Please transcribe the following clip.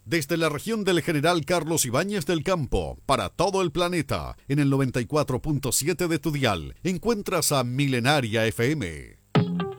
Desde la región del General Carlos Ibáñez del Campo, para todo el planeta, en el 94.7 de tu dial, encuentras a Milenaria FM.